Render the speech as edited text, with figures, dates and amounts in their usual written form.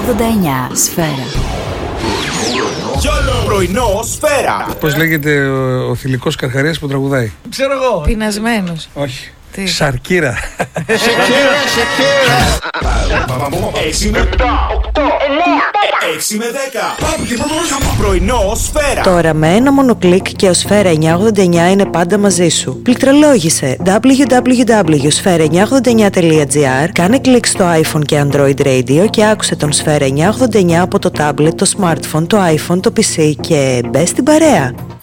989 Σφαίρα. Πρωινό Σφαίρα. Πώς λέγεται ο θηλυκός Καρχαρίας που τραγουδάει? Ξέρω εγώ. Πεινασμένος. Όχι. Τι? Σαρκίρα. Σεκέρα. 6 με 7, 8, 9, 6 με 10. Πρωινό Σφαίρα. Τώρα με ένα μόνο κλικ και ο Σφαίρα 989 είναι πάντα μαζί σου. Πληκτρολόγησε www.sfera989.gr, κάνε κλικ στο iPhone και Android Radio και άκουσε τον Σφαίρα 989 από το tablet, το smartphone, το iPhone, το PC και μπες στην παρέα.